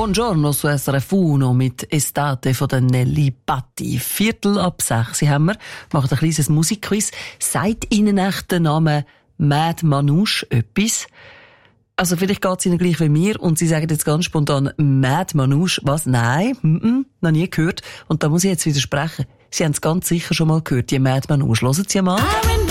Buongiorno su SRF 1 mit Estate von der Nelly Patti. 5:45 haben wir. Machen ein kleines Musikquiz. Sagt Ihnen echt der Name Mad Manouche etwas? Also vielleicht geht's Ihnen gleich wie mir und Sie sagen jetzt ganz spontan Mad Manouche. Was? Nein, noch nie gehört. Und da muss ich jetzt widersprechen. Sie haben es ganz sicher schon mal gehört, die Mad Manouche. Hören Sie mal.